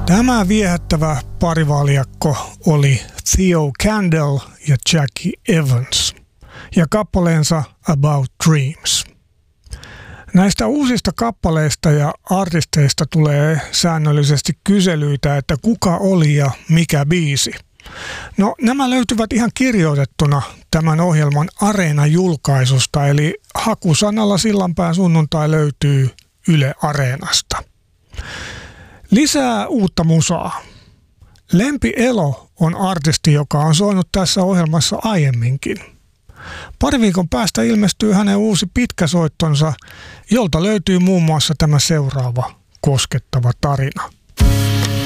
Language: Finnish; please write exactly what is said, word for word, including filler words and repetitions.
Tämä viehättävä parivaljakko oli Theo Kandel ja Jackie Evans ja kappaleensa About Dreams. Näistä uusista kappaleista ja artisteista tulee säännöllisesti kyselyitä, että kuka oli ja mikä biisi. No, nämä löytyvät ihan kirjoitettuna tämän ohjelman Areena-julkaisusta, eli hakusanalla Sillanpään sunnuntai löytyy Yle Areenasta. Lisää uutta musaa. Lempi Elo on artisti, joka on soinut tässä ohjelmassa aiemminkin. Pari viikon päästä ilmestyy hänen uusi pitkäsoittonsa, jolta löytyy muun muassa tämä seuraava koskettava tarina.